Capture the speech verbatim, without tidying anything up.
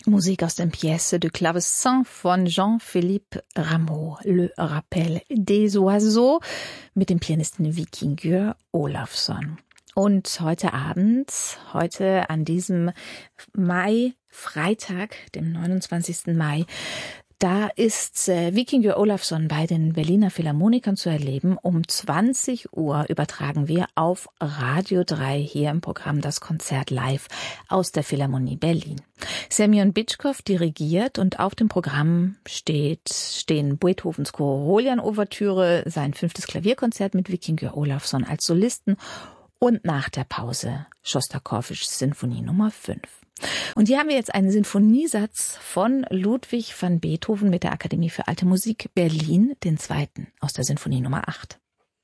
Musik aus dem Pièce de Clavecin von Jean-Philippe Rameau, Le Rappel des Oiseaux, mit dem Pianisten Víkingur Ólafsson. Und heute Abend, heute an diesem Mai, Freitag, dem neunundzwanzigsten Mai, da ist äh, Víkingur Ólafsson bei den Berliner Philharmonikern zu erleben. Um zwanzig Uhr übertragen wir auf Radio drei hier im Programm das Konzert live aus der Philharmonie Berlin. Semyon Bitschkow dirigiert und auf dem Programm steht, stehen Beethovens Korolian-Ouvertüre, sein fünftes Klavierkonzert mit Víkingur Ólafsson als Solisten und nach der Pause Schostakowitschs Sinfonie Nummer fünf. Und hier haben wir jetzt einen Sinfoniesatz von Ludwig van Beethoven mit der Akademie für Alte Musik Berlin, den zweiten aus der Sinfonie Nummer acht.